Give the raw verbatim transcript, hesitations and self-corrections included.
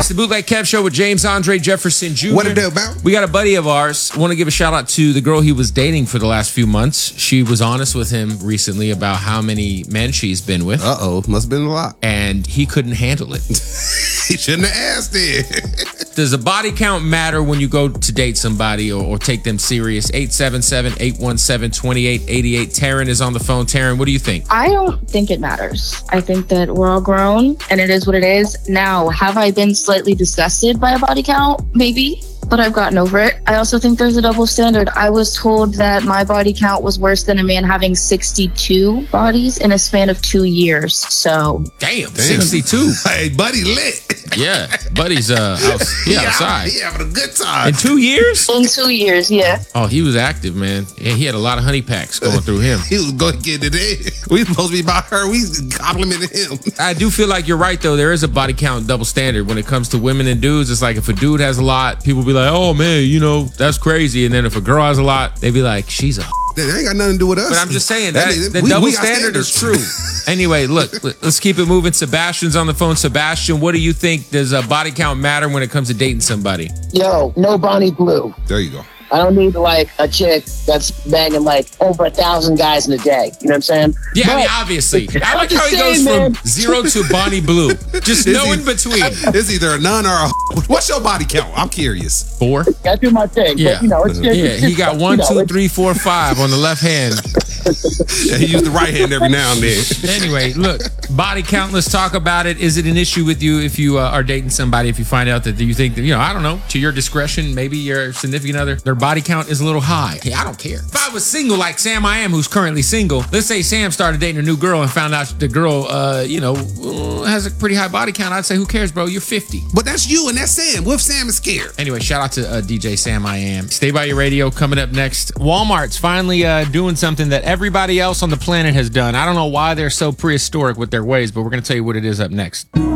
It's the Bootleg Kev Show with James Andre Jefferson Junior What it do, man? We got a buddy of ours. Want to give a shout out to the girl he was dating for the last few months. She was honest with him recently about how many men she's been with. Uh-oh, must have been a lot. And he couldn't handle it. He shouldn't have asked it. Does a body count matter when you go to date somebody or, or take them serious? eight seven seven, eight one seven, two eight eight eight. Taryn is on the phone. Taryn, what do you think? I don't think it matters. I think that we're all grown and it is what it is. Now, have I been slightly disgusted by a body count? Maybe. But I've gotten over it. I also think there's a double standard. I was told that my body count was worse than a man having sixty-two bodies in a span of two years. So damn, damn. sixty-two. Hey, buddy lit. Yeah, buddy's uh, out, he outside. He having a good time. In two years? In two years, yeah. Oh, he was active, man. Yeah, he had a lot of honey packs going through him. He was going to get it in. We supposed to be about her. We complimented him. I do feel like you're right, though. There is a body count double standard when it comes to women and dudes. It's like if a dude has a lot, people be like, oh, man, you know, that's crazy. And then if a girl has a lot, they be like, she's a That ain't got nothing to do with us. But I'm just saying that, that the we, double we standard is true. Anyway, look, let's keep it moving. Sebastian's on the phone. Sebastian, what do you think? Does a body count matter when it comes to dating somebody? Yo, no Bonnie Blue. There you go. I don't need like a chick that's banging like over a thousand guys in a day. You know what I'm saying? Yeah, but, I mean, obviously. I like how he saying, goes man. from zero to Bonnie Blue. Just no in between. It's either a nun or a. What's your body count? I'm curious. Four. I do my thing. Yeah, but, you know, it's just, yeah. it's just, He got one, you know, two, three, four, five on the left hand. Yeah, he used the right hand every now and then. Anyway, look, body count. Let's talk about it. Is it an issue with you if you uh, are dating somebody? If you find out that you think that, you know, I don't know, to your discretion, maybe your significant other, their body count is a little high. Hey, I don't care. If I was single like Sam I am, who's currently single, let's say Sam started dating a new girl and found out the girl, uh, you know, has a pretty high body count, I'd say, who cares, bro? You're fifty. But that's you and that's Sam. What if Sam is scared? Anyway, shout out to uh, D J Sam I am. Stay by your radio. Coming up next, Walmart's finally uh, doing something that everybody else on the planet has done. I don't know why they're so prehistoric with their ways, but we're going to tell you what it is up next.